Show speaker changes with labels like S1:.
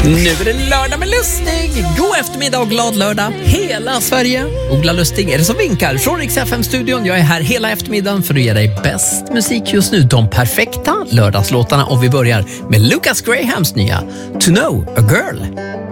S1: Nu är det lördag med Lustig. God eftermiddag och glad lördag hela Sverige. Ola Lustig är det som vinkar från Rix FM-studion. Jag är här hela eftermiddagen för att ge dig bäst musik just nu. De perfekta lördagslåtarna, och vi börjar med Lucas Grahams nya To Know a Girl.